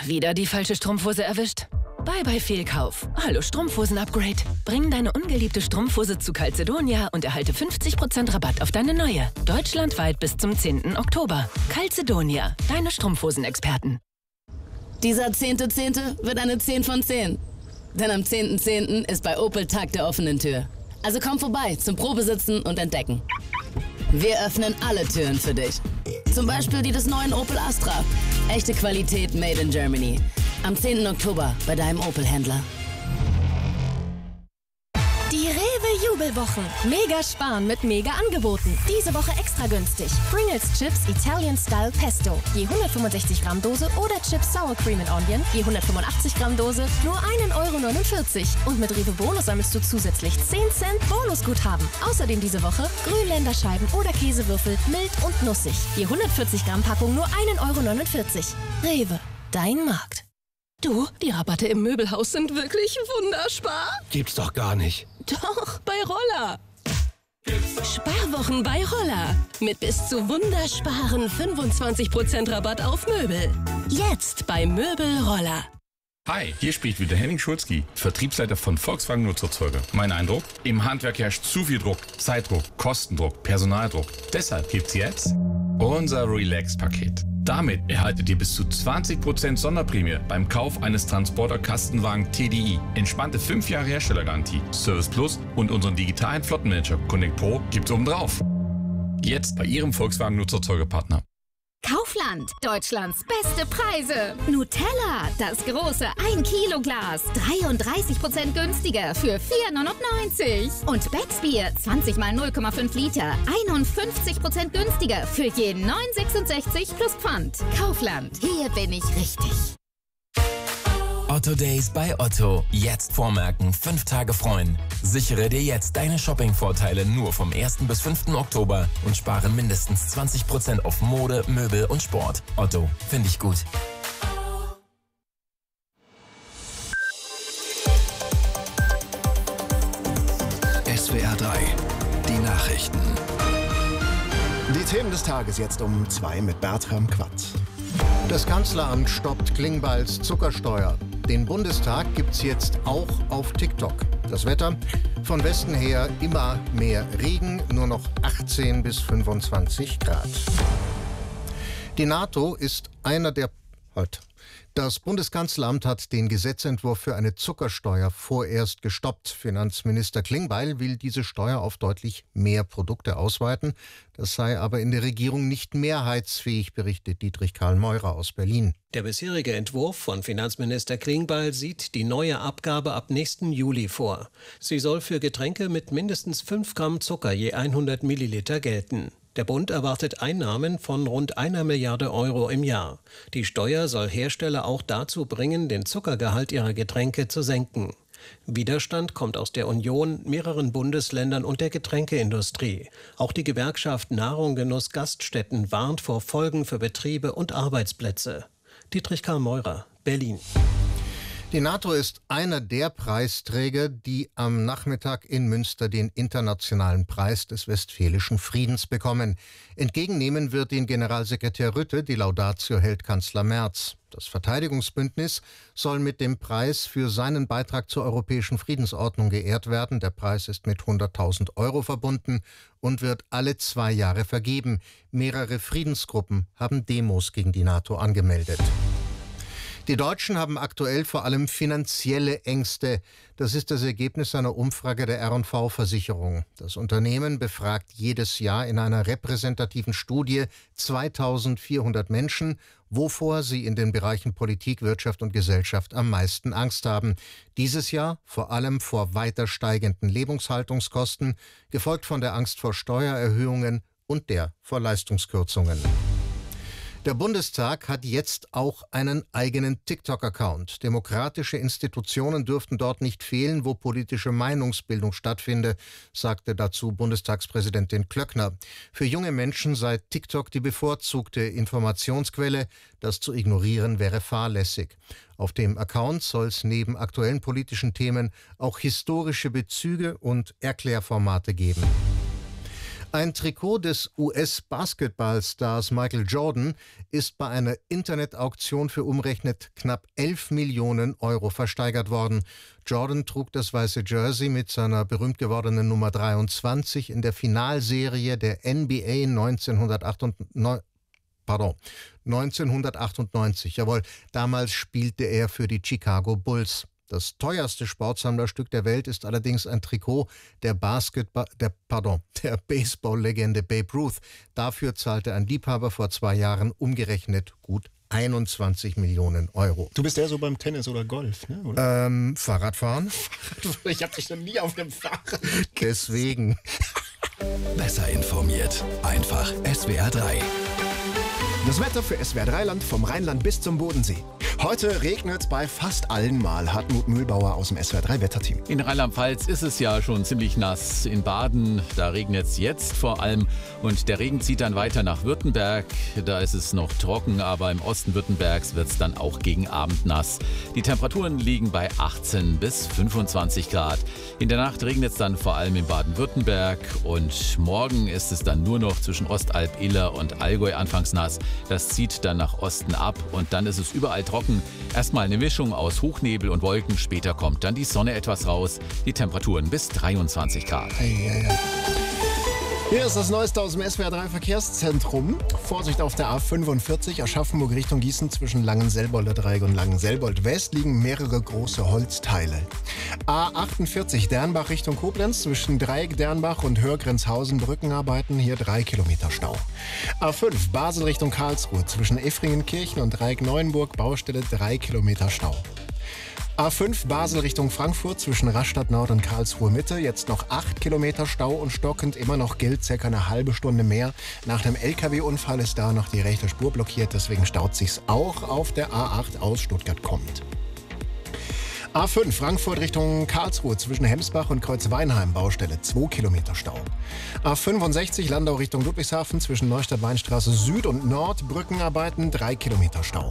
Wieder die falsche Strumpfhose erwischt? Bye bye Fehlkauf. Hallo Strumpfhosen-Upgrade. Bring deine ungeliebte Strumpfhose zu Calzedonia und erhalte 50% Rabatt auf deine neue. Deutschlandweit bis zum 10. Oktober. Calzedonia, deine Strumpfhosen-Experten. Dieser 10.10. wird eine 10 von 10. Denn am 10.10. ist bei Opel Tag der offenen Tür. Also komm vorbei zum Probesitzen und Entdecken. Wir öffnen alle Türen für dich. Zum Beispiel die des neuen Opel Astra. Echte Qualität made in Germany. Am 10. Oktober bei deinem Opel-Händler. Die Rewe-Jubelwochen. Mega sparen mit mega Angeboten. Diese Woche extra günstig. Pringles Chips Italian Style Pesto. Je 165 Gramm Dose oder Chips Sour Cream and Onion. Je 185 Gramm Dose. Nur 1,49 €. Und mit Rewe Bonus sammelst du zusätzlich 10 Cent Bonusguthaben. Außerdem diese Woche Grünländerscheiben oder Käsewürfel mild und nussig. Je 140 Gramm Packung nur 1,49 €. Rewe, dein Markt. Du, die Rabatte im Möbelhaus sind wirklich wunderspar. Gibt's doch gar nicht. Doch, bei Roller. Sparwochen bei Roller. Mit bis zu wundersparen 25% Rabatt auf Möbel. Jetzt bei Möbel Roller. Hi, hier spricht wieder Henning Schulzki, Vertriebsleiter von Volkswagen Nutzerzeuger. Mein Eindruck? Im Handwerk herrscht zu viel Druck, Zeitdruck, Kostendruck, Personaldruck. Deshalb gibt's jetzt unser Relax-Paket. Damit erhaltet ihr bis zu 20% Sonderprämie beim Kauf eines Transporter-Kastenwagen TDI. Entspannte 5 Jahre Herstellergarantie, Service Plus und unseren digitalen Flottenmanager Connect Pro gibt's obendrauf. Jetzt bei Ihrem Volkswagen Nutzerzeugerpartner. Kaufland, Deutschlands beste Preise. Nutella, das große 1-Kilo-Glas, 33% günstiger für 4,99 €. Und Becksbier, 20 mal 0,5 Liter, 51% günstiger für je 9,66 plus Pfand. Kaufland, hier bin ich richtig. Otto Days bei Otto. Jetzt vormerken, 5 Tage freuen. Sichere dir jetzt deine Shopping-Vorteile nur vom 1. bis 5. Oktober und spare mindestens 20% auf Mode, Möbel und Sport. Otto, finde ich gut. SWR 3, die Nachrichten. Die Themen des Tages jetzt um 2 mit Bertram Quatt. Das Kanzleramt stoppt Klingbeils Zuckersteuer. Den Bundestag gibt's jetzt auch auf TikTok. Das Wetter: von Westen her immer mehr Regen, nur noch 18 bis 25 Grad. Die NATO ist einer der... Das Bundeskanzleramt hat den Gesetzentwurf für eine Zuckersteuer vorerst gestoppt. Finanzminister Klingbeil will diese Steuer auf deutlich mehr Produkte ausweiten. Das sei aber in der Regierung nicht mehrheitsfähig, berichtet Dietrich Karl Meurer aus Berlin. Der bisherige Entwurf von Finanzminister Klingbeil sieht die neue Abgabe ab nächsten Juli vor. Sie soll für Getränke mit mindestens 5 Gramm Zucker je 100 Milliliter gelten. Der Bund erwartet Einnahmen von rund 1 Milliarde € im Jahr. Die Steuer soll Hersteller auch dazu bringen, den Zuckergehalt ihrer Getränke zu senken. Widerstand kommt aus der Union, mehreren Bundesländern und der Getränkeindustrie. Auch die Gewerkschaft Nahrung Genuss Gaststätten warnt vor Folgen für Betriebe und Arbeitsplätze. Dietrich Karl Meurer, Berlin. Die NATO ist einer der Preisträger, die am Nachmittag in Münster den Internationalen Preis des Westfälischen Friedens bekommen. Entgegennehmen wird den Generalsekretär Rutte, die Laudatio hält Kanzler Merz. Das Verteidigungsbündnis soll mit dem Preis für seinen Beitrag zur europäischen Friedensordnung geehrt werden. Der Preis ist mit 100.000 € verbunden und wird alle 2 Jahre vergeben. Mehrere Friedensgruppen haben Demos gegen die NATO angemeldet. Die Deutschen haben aktuell vor allem finanzielle Ängste. Das ist das Ergebnis einer Umfrage der R&V-Versicherung. Das Unternehmen befragt jedes Jahr in einer repräsentativen Studie 2400 Menschen, wovor sie in den Bereichen Politik, Wirtschaft und Gesellschaft am meisten Angst haben. Dieses Jahr vor allem vor weiter steigenden Lebenshaltungskosten, gefolgt von der Angst vor Steuererhöhungen und der vor Leistungskürzungen. Der Bundestag hat jetzt auch einen eigenen TikTok-Account. Demokratische Institutionen dürften dort nicht fehlen, wo politische Meinungsbildung stattfinde, sagte dazu Bundestagspräsidentin Klöckner. Für junge Menschen sei TikTok die bevorzugte Informationsquelle. Das zu ignorieren wäre fahrlässig. Auf dem Account soll es neben aktuellen politischen Themen auch historische Bezüge und Erklärformate geben. Ein Trikot des US-Basketballstars Michael Jordan ist bei einer Internetauktion für umgerechnet knapp 11 Millionen Euro versteigert worden. Jordan trug das weiße Jersey mit seiner berühmt gewordenen Nummer 23 in der Finalserie der NBA 1998. Jawohl, damals spielte er für die Chicago Bulls. Das teuerste Sportsammlerstück der Welt ist allerdings ein Trikot der Baseball-Legende Babe Ruth. Dafür zahlte ein Liebhaber vor 2 Jahren umgerechnet gut 21 Millionen Euro. Du bist eher so beim Tennis oder Golf, ne? Oder? Fahrradfahren. Ich hab dich noch nie auf dem Fahrrad. Deswegen. Besser informiert. Einfach SWR 3. Das Wetter für SWR 3 Land vom Rheinland bis zum Bodensee. Heute regnet es bei fast allen Mal. Hartmut Mühlbauer aus dem SWR 3 Wetterteam. In Rheinland-Pfalz ist es ja schon ziemlich nass. In Baden, da regnet es jetzt vor allem. Und der Regen zieht dann weiter nach Württemberg. Da ist es noch trocken, aber im Osten Württembergs wird es dann auch gegen Abend nass. Die Temperaturen liegen bei 18 bis 25 Grad. In der Nacht regnet es dann vor allem in Baden-Württemberg. Und morgen ist es dann nur noch zwischen Ostalb, Iller und Allgäu anfangs nass. Das zieht dann nach Osten ab und dann ist es überall trocken. Erstmal eine Mischung aus Hochnebel und Wolken, später kommt dann die Sonne etwas raus. Die Temperaturen bis 23 Grad. Hier ist das Neueste aus dem SWR 3 Verkehrszentrum. Vorsicht auf der A45 Aschaffenburg Richtung Gießen zwischen Langenselbolder Dreieck und Langenselbold West liegen mehrere große Holzteile. A48 Dernbach Richtung Koblenz zwischen Dreieck Dernbach und Hörgrenzhausen Brückenarbeiten, hier 3 Kilometer Stau. A5 Basel Richtung Karlsruhe zwischen Effringenkirchen und Dreieck Neuenburg Baustelle 3 Kilometer Stau. A5 Basel Richtung Frankfurt zwischen Rastatt Nord und Karlsruhe Mitte. Jetzt noch 8 Kilometer Stau und stockend. Immer noch gilt circa eine halbe Stunde mehr. Nach dem LKW-Unfall ist da noch die rechte Spur blockiert. Deswegen staut sich's auch auf der A8 aus Stuttgart kommend. A5 Frankfurt Richtung Karlsruhe zwischen Hemsbach und Kreuzweinheim Baustelle 2 Kilometer Stau. A65 Landau Richtung Ludwigshafen zwischen Neustadt-Weinstraße Süd und Nord Brückenarbeiten 3 Kilometer Stau.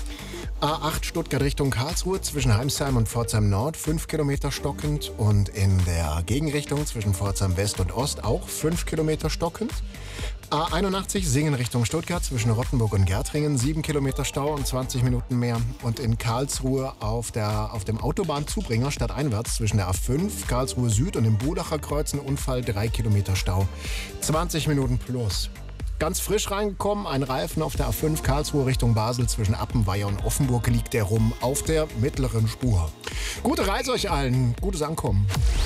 A8 Stuttgart Richtung Karlsruhe zwischen Heimsheim und Pforzheim Nord 5 Kilometer stockend und in der Gegenrichtung zwischen Pforzheim West und Ost auch 5 Kilometer stockend. A81 Singen Richtung Stuttgart zwischen Rottenburg und Gärtringen 7 Kilometer Stau und 20 Minuten mehr. Und in Karlsruhe auf dem Autobahnzubringer stadteinwärts zwischen der A5 Karlsruhe Süd und dem Budacher Kreuz ein Unfall 3 Kilometer Stau. 20 Minuten plus. Ganz frisch reingekommen, ein Reifen auf der A5 Karlsruhe Richtung Basel zwischen Appenweier und Offenburg liegt der rum auf der mittleren Spur. Gute Reise euch allen, gutes Ankommen.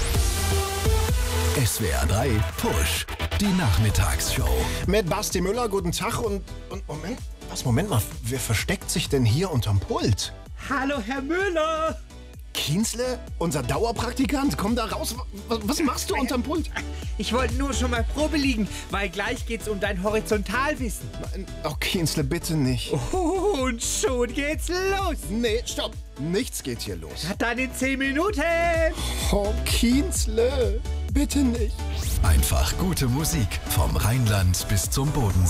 SWR 3 Push, die Nachmittagsshow. Mit Basti Müller, guten Tag und Moment mal, wer versteckt sich denn hier unterm Pult? Hallo Herr Müller! Kienzle, unser Dauerpraktikant, komm da raus. Was machst du unterm Pult? Ich wollte nur schon mal Probe liegen, weil gleich geht's um dein Horizontalwissen. Oh, Kienzle, bitte nicht. Oh, und schon geht's los. Nee, stopp. Nichts geht hier los. Dann in 10 Minuten. Oh, Kienzle, bitte nicht. Einfach gute Musik vom Rheinland bis zum Bodensee.